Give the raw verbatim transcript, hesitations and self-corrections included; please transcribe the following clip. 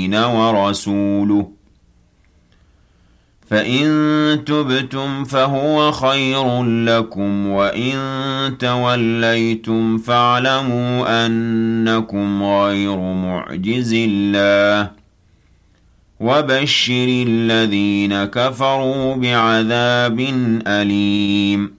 الدين ورسوله فإن تبتم فهو خير لكم وإن توليتم فاعلموا أنكم غير معجز الله وبشر الذين كفروا بعذاب أليم